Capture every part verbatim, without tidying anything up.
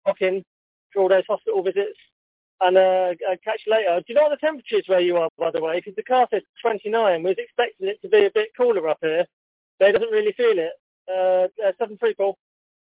Lock in for all those hospital visits. And uh, uh, catch you later. Do you know what the temperature is where you are, by the way? Because the car says twenty-nine. We was expecting it to be a bit cooler up here, but it doesn't really feel it. Uh, uh, seven three, Paul.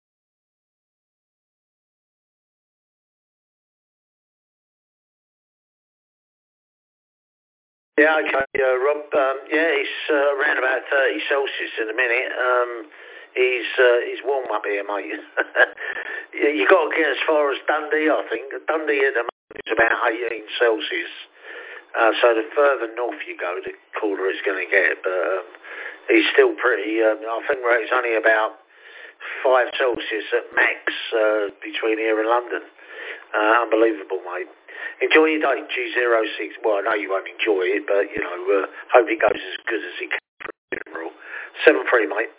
Yeah, okay, uh, Rob. Um, yeah, it's uh, around about thirty Celsius in a minute. Um, he's uh, he's warm up here, mate. you you got to get as far as Dundee, I think. Dundee at the moment is about eighteen Celsius. Uh, so the further north you go, the cooler it's going to get. But um, he's still pretty. Um, I think it's only about five Celsius at max uh, between here and London. Uh, unbelievable, mate. Enjoy your day, G zero six. Well, I know you won't enjoy it, but, you know, uh, hope it goes as good as it can for the funeral. seven three, mate.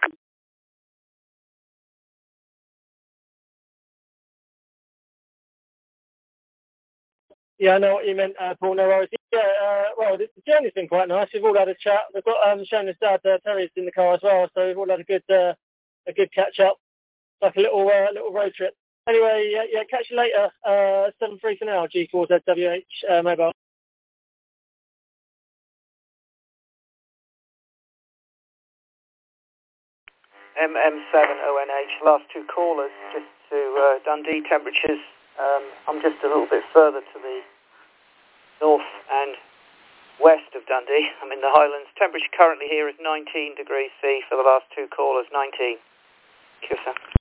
Yeah, I know what you meant, uh, Paul. No worries. Yeah, uh, well, the journey's been quite nice. We've all had a chat. We've got um, Shannon's dad, uh, Terry's in the car as well, so we've all had a good uh, a good catch up, like a little uh, little road trip. Anyway, yeah, yeah catch you later. Uh, seven three for now, G four Z W H uh, mobile. M M seven O N H, last two callers, just to uh, Dundee temperatures. Um, I'm just a little bit further to the north and west of Dundee. I'm in the Highlands. Temperature currently here is nineteen degrees C for the last two callers, nineteen. Q S M.